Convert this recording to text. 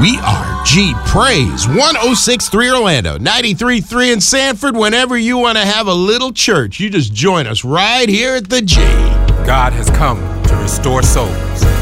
We are G Praise, 106.3 Orlando, 93.3 in Sanford. Whenever you want to have a little church, you just join us right here at the G. God has come to restore souls.